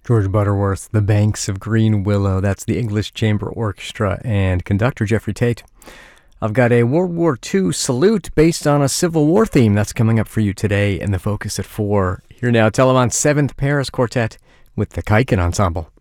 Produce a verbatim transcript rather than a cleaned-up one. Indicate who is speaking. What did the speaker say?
Speaker 1: George Butterworth, The Banks of Green Willow. That's the English Chamber Orchestra and conductor Jeffrey Tate. I've got a World War Two salute based on a Civil War theme. That's coming up for you today in the Focus at four. Here now, Teleman's seventh Paris Quartet with the Kaiken Ensemble.